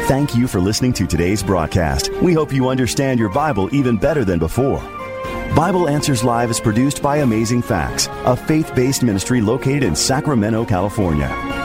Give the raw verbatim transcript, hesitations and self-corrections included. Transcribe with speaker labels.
Speaker 1: Thank you for listening to today's broadcast. We hope you understand your Bible even better than before. Bible Answers Live is produced by Amazing Facts, a faith-based ministry located in Sacramento, California.